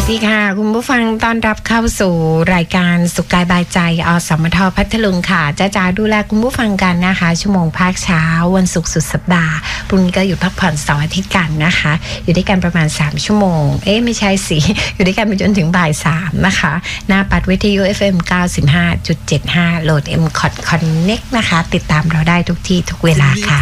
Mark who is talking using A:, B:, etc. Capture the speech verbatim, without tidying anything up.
A: สดีค่ะคุณผู้ฟังต้อนรับเข้าสู่รายการสุขกายบายใจอสมทพัทลุงค่ะจ้าจ๋าดูแลคุณผู้ฟังกันนะคะชั่วโมงภาคเช้าวันศุกร์สุดสัปดาห์พรุ่งนี้ก็อยู่พักผ่อนเสาร์อาทิตย์กันนะคะอยู่ด้วยกันประมาณสามชั่วโมงเอ๊ะไม่ใช่สิอยู่ด้วยกันไปจนถึงบ่ายสามนะคะหน้าปัดวิทยุ เอฟ เอ็ม เก้าสิบห้าจุดเจ็ดห้า โหลด เอ็ม ซี โอ ที Connect นะคะติดตามเราได้ทุกที่ทุกเวลาค่ะ